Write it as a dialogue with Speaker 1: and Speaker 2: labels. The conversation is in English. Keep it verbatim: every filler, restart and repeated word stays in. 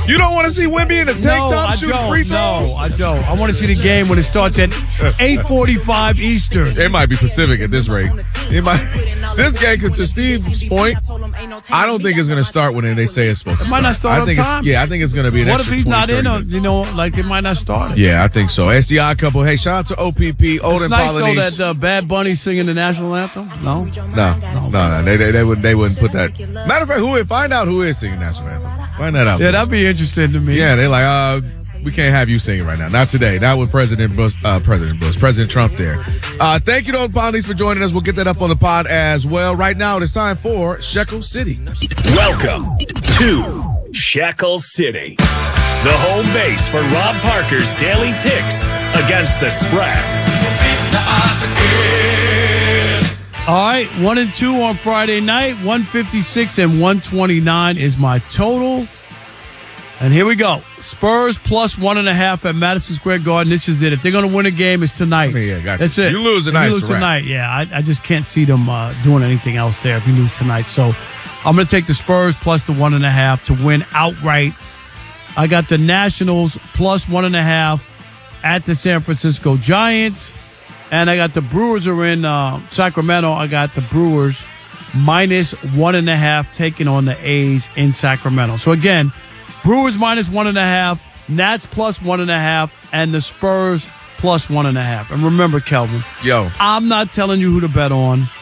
Speaker 1: You don't want to see Wemby in a tank
Speaker 2: no,
Speaker 1: top
Speaker 2: I
Speaker 1: shooting
Speaker 2: don't.
Speaker 1: free throws?
Speaker 2: No, I don't. I want to see the game when it starts at eight forty-five Eastern.
Speaker 1: It might be Pacific at this rate. It might. This game, to Steve's point, I don't think it's going to start when they say it's supposed to
Speaker 2: It
Speaker 1: start.
Speaker 2: might not start
Speaker 1: I
Speaker 2: on
Speaker 1: think
Speaker 2: time.
Speaker 1: It's, yeah, I think it's going to be an
Speaker 2: What if
Speaker 1: extra
Speaker 2: he's
Speaker 1: twenty,
Speaker 2: not in? Or,
Speaker 1: minutes.
Speaker 2: you know, like it might not start.
Speaker 1: Yeah, I think so. S D I couple. Hey, shout out to O P P, Old
Speaker 2: It's
Speaker 1: and
Speaker 2: nice
Speaker 1: Polynese.
Speaker 2: though that uh, Bad Bunny singing the national anthem. No,
Speaker 1: No, no, no. They, they, they, would, they wouldn't put that. Matter of fact, who would find out who is singing national anthem? Find that out.
Speaker 2: Yeah, that'd be interesting to me.
Speaker 1: Yeah, they're like, uh, we can't have you singing right now. Not today. Not with President Bush, uh, President Bush, President Trump there. Uh, thank you to Old Polynese for joining us. We'll get that up on the pod as well. Right now, it's time for Shekel City.
Speaker 3: Welcome to Shekel City, the home base for Rob Parker's daily picks against the spread.
Speaker 2: All right, one and two on Friday night. one fifty-six and one twenty-nine is my total. And here we go. Spurs plus one and a half at Madison Square Garden. This is it. If they're going to win a game, it's tonight.
Speaker 1: I mean, yeah, gotcha.
Speaker 2: That's it.
Speaker 1: You lose
Speaker 2: If
Speaker 1: tonight,
Speaker 2: You lose
Speaker 1: it's a wrap.
Speaker 2: tonight. Yeah, I, I just can't see them uh, doing anything else there if you lose tonight. So I'm going to take the Spurs plus the one and a half to win outright. I got the Nationals plus one and a half at the San Francisco Giants. And I got the Brewers are in uh, Sacramento. I got the Brewers minus one and a half taking on the A's in Sacramento. So again, Brewers minus one and a half, Nats plus one and a half, and the Spurs plus one and a half. And remember, Kelvin,
Speaker 1: Yo,
Speaker 2: I'm not telling you who to bet on.